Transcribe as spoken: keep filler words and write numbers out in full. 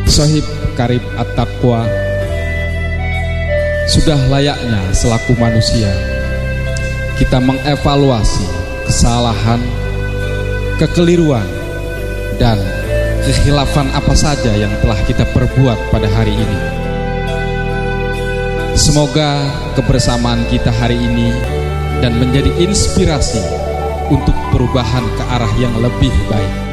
Sohib Karib At-Taqwa, sudah layaknya selaku manusia kita mengevaluasi kesalahan, kekeliruan, dan kekhilafan apa saja yang telah kita perbuat pada hari ini. Semoga kebersamaan kita hari ini dan menjadi inspirasi untuk perubahan ke arah yang lebih baik.